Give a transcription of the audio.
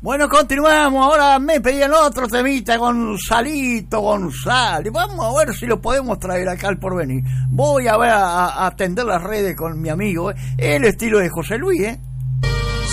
Bueno, continuamos. Ahora me pedían otro temita, Gonzalito González. Vamos a ver si lo podemos traer acá al Porvenir. Voy a ver a atender las redes con mi amigo, el estilo de José Luis,